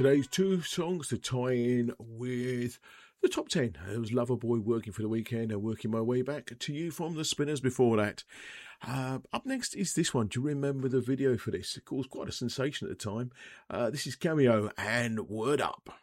Today's two songs to tie in with the top 10. It was Loverboy, Working for the Weekend, and Working My Way Back to You from the Spinners before that. Up next is this one. Do you remember the video for this? It caused quite a sensation at the time. This is Cameo and Word Up.